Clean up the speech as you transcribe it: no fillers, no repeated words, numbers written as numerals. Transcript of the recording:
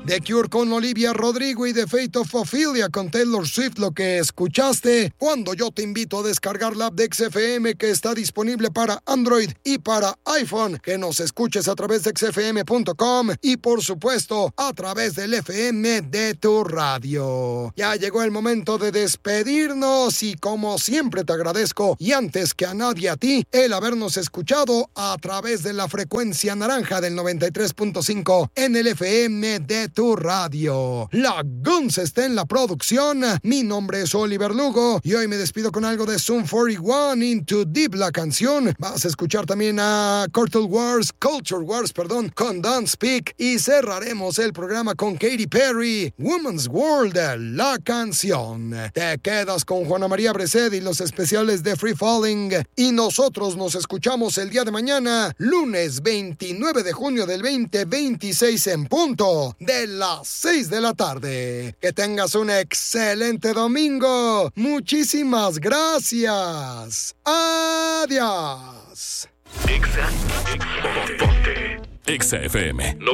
The Cure con Olivia Rodrigo y The Fate of Ophelia con Taylor Swift, lo que escuchaste. Cuando yo te invito a descargar la app de XFM, que está disponible para Android y para iPhone, que nos escuches a través de xfm.com y por supuesto a través del FM de tu radio. Ya llegó el momento de despedirnos y como siempre te agradezco, y antes que a nadie a ti, el habernos escuchado a través de la frecuencia naranja del 93.5 en el FM de tu radio. La Guns está en la producción. Mi nombre es Oliver Lugo y hoy me despido con algo de Sum 41, Into Deep, la canción. Vas a escuchar también a Culture Wars, con Don't Speak, y cerraremos el programa con Katy Perry, Woman's World, la canción. Te quedas con Juana María Breced y los especiales de Free Falling, y nosotros nos escuchamos el día de mañana, lunes 29 de junio del 2026 en punto de las 6 de la tarde. Que tengas un excelente domingo. Muchísimas gracias. Adiós. Exa FM 90.9.